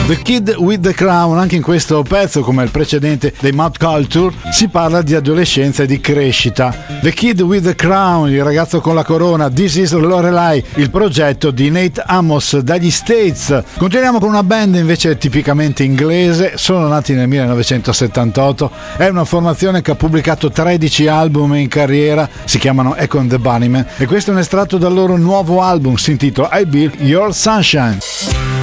The Kid with the Crown. Anche in questo pezzo, come il precedente dei Mouth Culture, si parla di adolescenza e di crescita. The Kid with the Crown, il ragazzo con la corona. This is Lorelai, il progetto di Nate Amos dagli States. Continuiamo con una band invece tipicamente inglese. Sono nati nel 1978. È una formazione che ha pubblicato 13 album in carriera. Si chiamano Echo and the Bunnymen, e questo è un estratto dal loro nuovo album, si intitola I Built Your Sunshine.